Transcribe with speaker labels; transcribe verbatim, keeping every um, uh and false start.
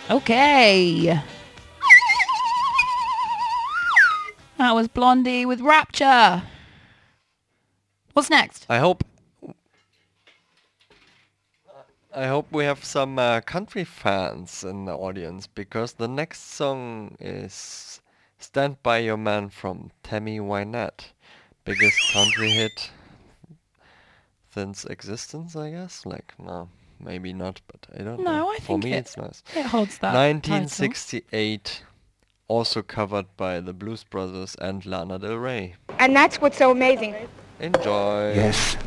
Speaker 1: Okay. That was Blondie with Rapture. What's next?
Speaker 2: I hope I hope we have some uh, country fans in the audience, because the next song is Stand By Your Man from Tammy Wynette. Biggest country hit since existence, I guess. Like, no, maybe not, but I don't know.
Speaker 1: No, I
Speaker 2: For
Speaker 1: think
Speaker 2: me,
Speaker 1: it,
Speaker 2: it's nice.
Speaker 1: it holds that
Speaker 2: nineteen
Speaker 1: title.
Speaker 2: sixty-eight, also covered by the Blues Brothers and Lana Del Rey.
Speaker 3: And that's what's so amazing.
Speaker 2: Enjoy.
Speaker 4: Yes,